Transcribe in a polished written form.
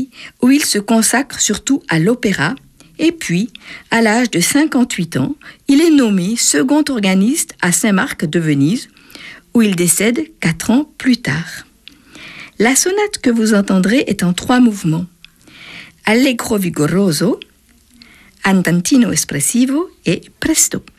Italie, où il se consacre surtout à l'opéra. Et puis, à l'âge de 58 ans, il est nommé second organiste à Saint-Marc de Venise, où il décède 4 ans plus tard. La sonate que vous entendrez est en 3 mouvements. Allegro vigoroso, andantino espressivo et presto.